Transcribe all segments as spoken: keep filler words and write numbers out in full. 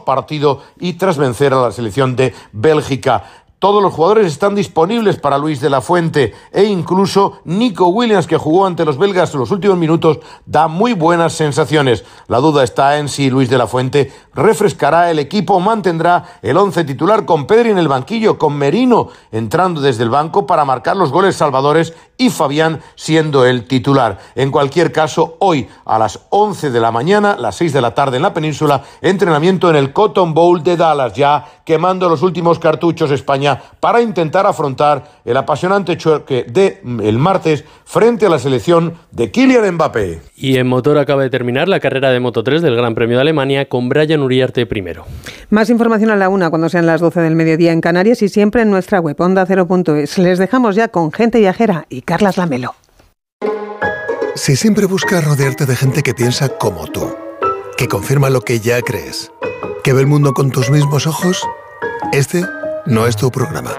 partido y tras vencer a la selección de Bélgica. Todos los jugadores están disponibles para Luis de la Fuente e incluso Nico Williams, que jugó ante los belgas en los últimos minutos, da muy buenas sensaciones. La duda está en si Luis de la Fuente refrescará el equipo o mantendrá el once titular con Pedri en el banquillo, con Merino entrando desde el banco para marcar los goles salvadores y Fabián siendo el titular. En cualquier caso, hoy a las once de la mañana, las seis de la tarde en la península, entrenamiento en el Cotton Bowl de Dallas, ya quemando los últimos cartuchos España para intentar afrontar el apasionante choque del martes frente a la selección de Kylian Mbappé. Y en motor acaba de terminar la carrera de Moto tres del Gran Premio de Alemania con Brian Uriarte primero. Más información a la una cuando sean las doce del mediodía en Canarias y siempre en nuestra web onda cero punto es. Les dejamos ya con Gente Viajera y Carlas Lamelo. Si siempre buscas rodearte de gente que piensa como tú, que confirma lo que ya crees, que ve el mundo con tus mismos ojos, este no es tu programa.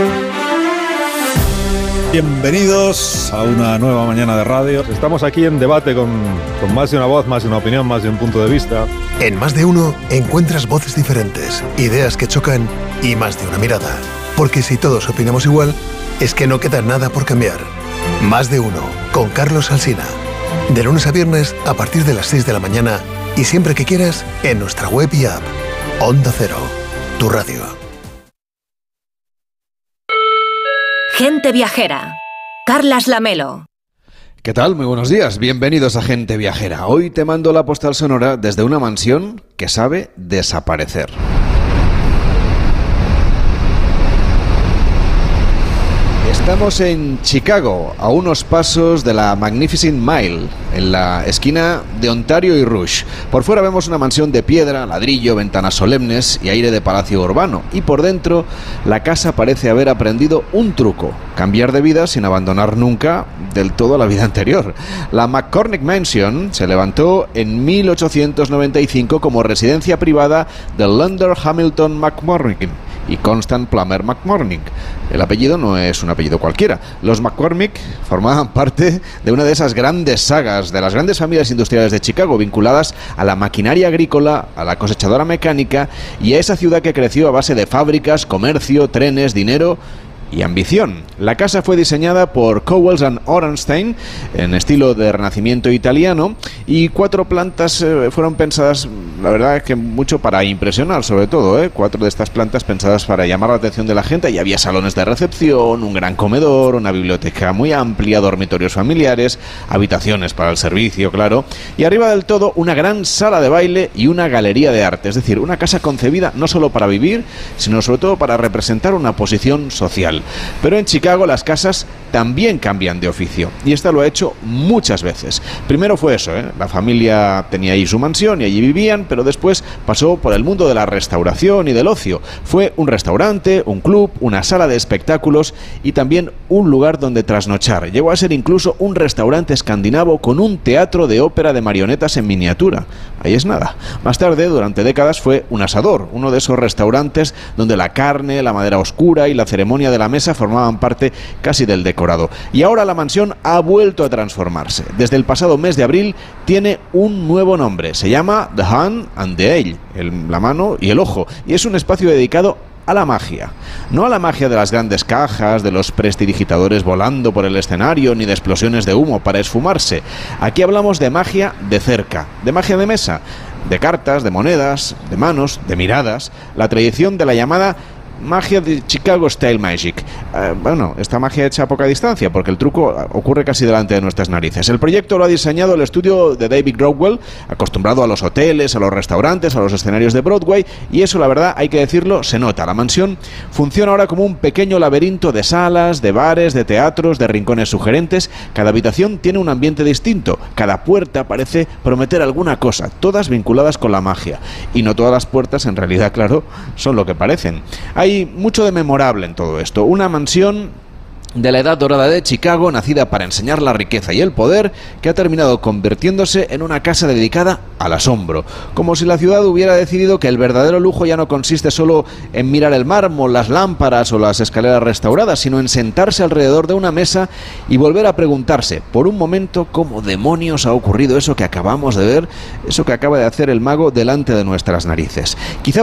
Bienvenidos a una nueva mañana de radio. Estamos aquí en debate con, con más de una voz, más de una opinión, más de un punto de vista. En Más de Uno encuentras voces diferentes, ideas que chocan y más de una mirada. Porque si todos opinamos igual, es que no queda nada por cambiar. Más de Uno, con Carlos Alsina. De lunes a viernes a partir de las seis de la mañana y siempre que quieras en nuestra web y app. Onda Cero, tu radio. Gente Viajera. Carlas Lamelo. ¿Qué tal? Muy buenos días. Bienvenidos a Gente Viajera. Hoy te mando la postal sonora desde una mansión que sabe desaparecer. Estamos en Chicago, a unos pasos de la Magnificent Mile, en la esquina de Ontario y Rush. Por fuera vemos una mansión de piedra, ladrillo, ventanas solemnes y aire de palacio urbano. Y por dentro, la casa parece haber aprendido un truco: cambiar de vida sin abandonar nunca del todo la vida anterior. La McCormick Mansion se levantó en mil ochocientos noventa y cinco como residencia privada de Lander Hamilton McCormick y Constant Plummer McCormick. El apellido no es un apellido cualquiera. Los McCormick formaban parte de una de esas grandes sagas de las grandes familias industriales de Chicago, vinculadas a la maquinaria agrícola, a la cosechadora mecánica y a esa ciudad que creció a base de fábricas, comercio, trenes, dinero y ambición. La casa fue diseñada por Cowles and Orenstein en estilo de renacimiento italiano y cuatro plantas eh, fueron pensadas, la verdad es que mucho para impresionar, sobre todo, ¿eh? Cuatro de estas plantas pensadas para llamar la atención de la gente, y había salones de recepción, un gran comedor, una biblioteca muy amplia, dormitorios familiares, habitaciones para el servicio, claro, y arriba del todo una gran sala de baile y una galería de arte, es decir, una casa concebida no solo para vivir, sino sobre todo para representar una posición social. Pero en Chicago las casas también cambian de oficio, y esta lo ha hecho muchas veces. Primero fue eso, ¿eh? La familia tenía ahí su mansión y allí vivían, pero después pasó por el mundo de la restauración y del ocio. Fue un restaurante, un club, una sala de espectáculos y también un lugar donde trasnochar. Llegó a ser incluso un restaurante escandinavo con un teatro de ópera de marionetas en miniatura. Ahí es nada. Más tarde, durante décadas, fue un asador, uno de esos restaurantes donde la carne, la madera oscura y la ceremonia de la mesa formaban parte casi del decorado. Y ahora la mansión ha vuelto a transformarse. Desde el pasado mes de abril tiene un nuevo nombre. Se llama The Hand and the Eye, el, la mano y el ojo. Y es un espacio dedicado a la magia. No a la magia de las grandes cajas, de los prestidigitadores volando por el escenario, ni de explosiones de humo para esfumarse. Aquí hablamos de magia de cerca, de magia de mesa, de cartas, de monedas, de manos, de miradas, la tradición de la llamada magia de Chicago Style Magic. Eh, bueno, esta magia hecha a poca distancia, porque el truco ocurre casi delante de nuestras narices. El proyecto lo ha diseñado el estudio de David Growell, acostumbrado a los hoteles, a los restaurantes, a los escenarios de Broadway, y eso, la verdad, hay que decirlo, se nota. La mansión funciona ahora como un pequeño laberinto de salas, de bares, de teatros, de rincones sugerentes. Cada habitación tiene un ambiente distinto, cada puerta parece prometer alguna cosa, todas vinculadas con la magia. Y no todas las puertas, en realidad, claro, son lo que parecen. Hay mucho de memorable en todo esto. Una mansión de la edad dorada de Chicago, nacida para enseñar la riqueza y el poder, que ha terminado convirtiéndose en una casa dedicada al asombro. Como si la ciudad hubiera decidido que el verdadero lujo ya no consiste solo en mirar el mármol, las lámparas o las escaleras restauradas, sino en sentarse alrededor de una mesa y volver a preguntarse por un momento cómo demonios ha ocurrido eso que acabamos de ver, eso que acaba de hacer el mago delante de nuestras narices. Quizá